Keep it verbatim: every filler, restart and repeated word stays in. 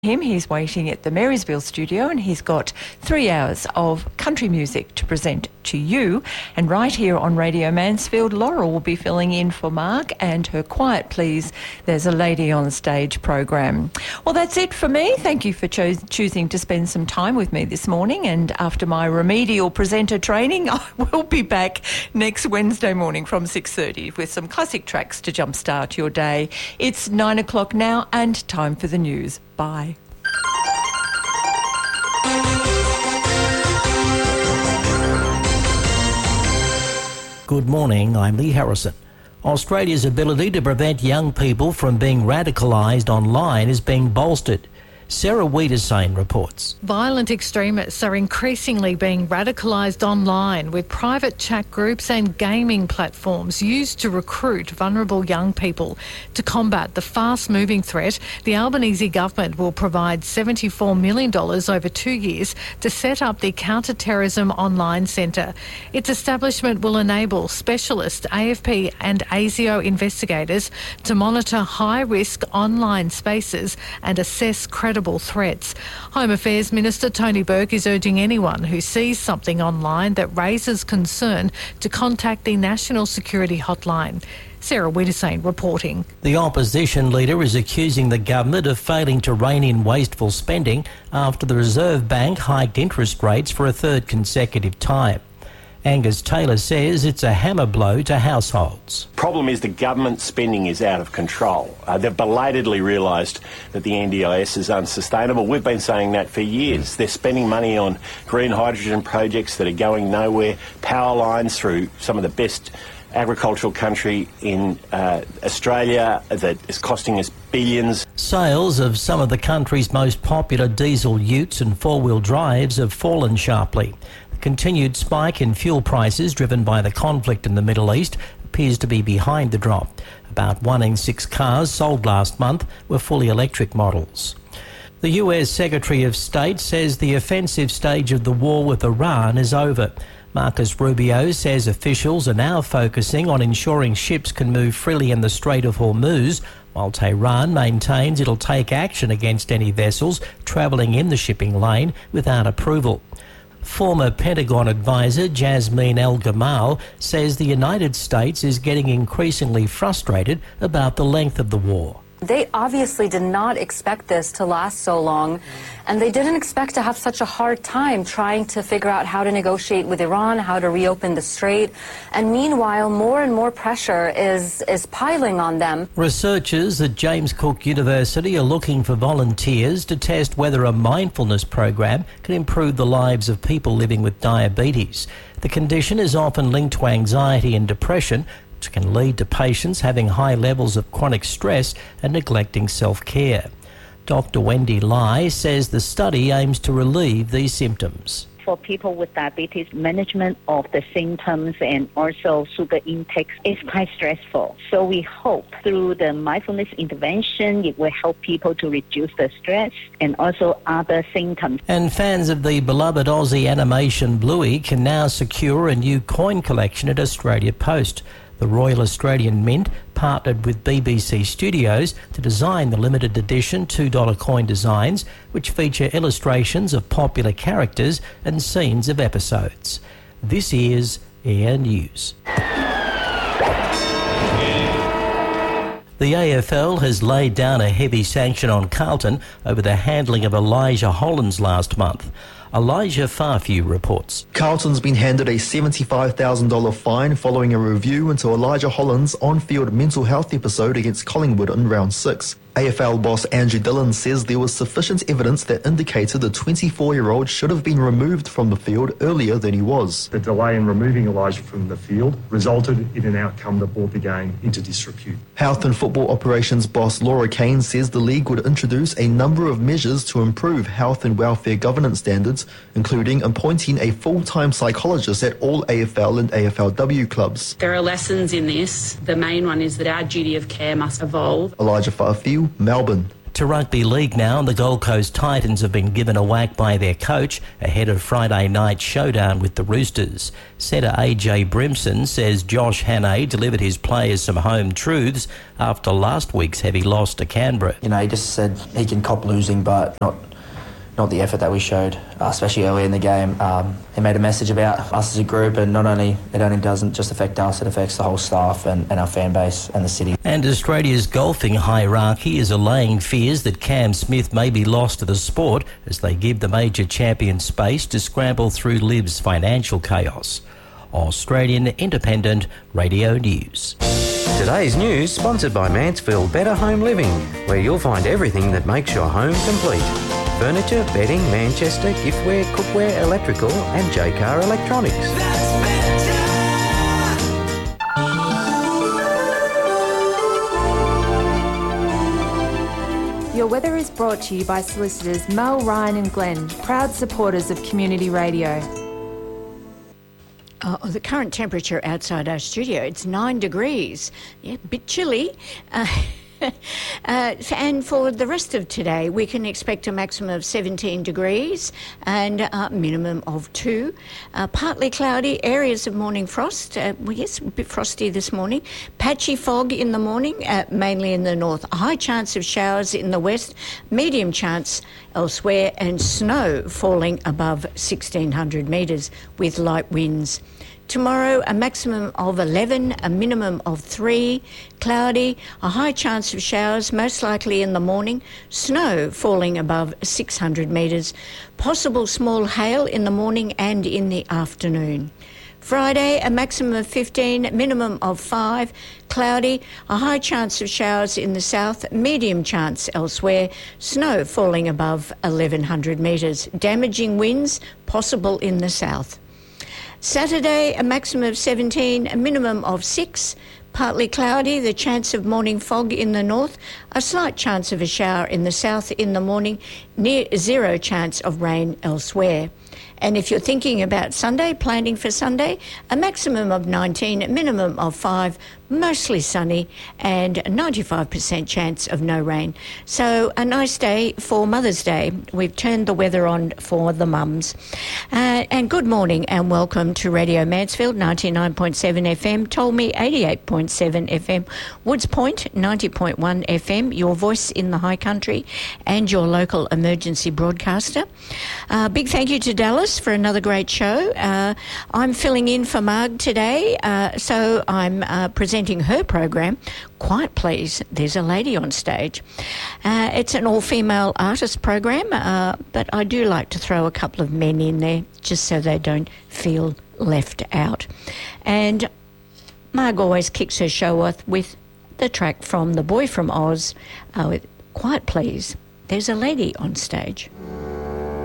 him. He's waiting at the Marysville studio and he's got three hours of country music to present to you. And right here on Radio Mansfield, Laurel will be filling in for Mark and her Quiet Please, There's a Lady on Stage program. Well, that's it for me. Thank you for cho- choosing to spend some time with me this morning. And after my remedial presenter training, I will be back next Wednesday morning from six thirty with some classic tracks to jumpstart your day. It's nine o'clock now and time for the news. Bye. Good morning, I'm Lee Harrison. Australia's ability to prevent young people from being radicalised online is being bolstered. Sarah Wiedersane reports. Violent extremists are increasingly being radicalised online, with private chat groups and gaming platforms used to recruit vulnerable young people. To combat the fast-moving threat, the Albanese government will provide seventy-four million dollars over two years to set up the Counter-Terrorism Online Centre. Its establishment will enable specialist A F P and ASIO investigators to monitor high-risk online spaces and assess credible threats. Home Affairs Minister Tony Burke is urging anyone who sees something online that raises concern to contact the National Security Hotline. Sarah Wiedersane reporting. The opposition leader is accusing the government of failing to rein in wasteful spending after the Reserve Bank hiked interest rates for a third consecutive time. Angus Taylor says it's a hammer blow to households. Problem is the government spending is out of control. Uh, they've belatedly realised that the N D I S is unsustainable. We've been saying that for years. They're spending money on green hydrogen projects that are going nowhere, power lines through some of the best agricultural country in uh, Australia that is costing us billions. Sales of some of the country's most popular diesel utes and four-wheel drives have fallen sharply. Continued spike in fuel prices driven by the conflict in the Middle East appears to be behind the drop. About one in six cars sold last month were fully electric models. The U S Secretary of State says the offensive stage of the war with Iran is over. Marcus Rubio says officials are now focusing on ensuring ships can move freely in the Strait of Hormuz, while Tehran maintains it'll take action against any vessels travelling in the shipping lane without approval. Former Pentagon advisor Jasmine El-Gamal says the United States is getting increasingly frustrated about the length of the war. They obviously did not expect this to last so long, and they didn't expect to have such a hard time trying to figure out how to negotiate with Iran, how to reopen the strait. And meanwhile, more and more pressure is, is piling on them. Researchers at James Cook University are looking for volunteers to test whether a mindfulness program can improve the lives of people living with diabetes. The condition is often linked to anxiety and depression, which can lead to patients having high levels of chronic stress and neglecting self-care. Doctor Wendy Lai says the study aims to relieve these symptoms. For people with diabetes, management of the symptoms and also sugar intake is quite stressful. So we hope through the mindfulness intervention, it will help people to reduce the stress and also other symptoms. And fans of the beloved Aussie animation Bluey can now secure a new coin collection at Australia Post. The Royal Australian Mint partnered with B B C Studios to design the limited edition two dollar coin designs, which feature illustrations of popular characters and scenes of episodes. This is Air News. The A F L has laid down a heavy sanction on Carlton over the handling of Elijah Hollands last month. Elijah Farfew reports. Carlton's been handed a seventy-five thousand dollars fine following a review into Elijah Hollands' on-field mental health episode against Collingwood in round six. A F L boss Andrew Dillon says there was sufficient evidence that indicated the twenty-four-year-old should have been removed from the field earlier than he was. The delay in removing Elijah from the field resulted in an outcome that brought the game into disrepute. Health and football operations boss Laura Kane says the league would introduce a number of measures to improve health and welfare governance standards, including appointing a full-time psychologist at all A F L and A F L W clubs. There are lessons in this. The main one is that our duty of care must evolve. Elijah Farfew, Melbourne. To rugby league now, and the Gold Coast Titans have been given a whack by their coach ahead of Friday night's showdown with the Roosters. Centre A J Brimson says Josh Hannay delivered his players some home truths after last week's heavy loss to Canberra. You know, he just said he can cop losing, but not not the effort that we showed, uh, especially early in the game. Um, he made a message about us as a group, and not only it only doesn't just affect us, it affects the whole staff and, and our fan base and the city. And Australia's golfing hierarchy is allaying fears that Cam Smith may be lost to the sport as they give the major champion space to scramble through Liv's financial chaos. Australian Independent Radio News. Today's news sponsored by Mansfield Better Home Living, where you'll find everything that makes your home complete. Furniture, bedding, Manchester, giftware, cookware, electrical and J-Car Electronics. Your weather is brought to you by solicitors Mel, Ryan and Glenn, proud supporters of Community Radio. Uh, the current temperature outside our studio, it's nine degrees. Yeah, a bit chilly. Uh, Uh, and for the rest of today, we can expect a maximum of seventeen degrees and a minimum of two. Uh, partly cloudy, areas of morning frost. Uh, well, yes, a bit frosty this morning. Patchy fog in the morning, uh, mainly in the north. A high chance of showers in the west, medium chance elsewhere, and snow falling above sixteen hundred metres with light winds. Tomorrow, a maximum of eleven, a minimum of three, cloudy, a high chance of showers, most likely in the morning, snow falling above six hundred metres, possible small hail in the morning and in the afternoon. Friday, a maximum of fifteen, minimum of five, cloudy, a high chance of showers in the south, medium chance elsewhere, snow falling above eleven hundred metres, damaging winds possible in the south. Saturday, a maximum of seventeen, a minimum of six, partly cloudy, the chance of morning fog in the north, a slight chance of a shower in the south in the morning, near zero chance of rain elsewhere. And if you're thinking about Sunday, planning for Sunday, a maximum of nineteen, a minimum of five, mostly sunny and a ninety-five percent chance of no rain. So a nice day for Mother's Day. We've turned the weather on for the mums. Uh, and good morning and welcome to Radio Mansfield, ninety-nine point seven F M, Tolmi eighty-eight point seven F M, Woods Point ninety point one F M, your voice in the high country and your local emergency broadcaster. Uh, big thank you to Dallas for another great show. Uh, I'm filling in for Marg today, uh, so I'm uh, presenting her program. Quite please, there's a lady on stage. Uh, it's an all-female artist program, uh, but I do like to throw a couple of men in there just so they don't feel left out. And Marg always kicks her show off with the track from The Boy from Oz, uh, with Quite Please, there's a lady on stage.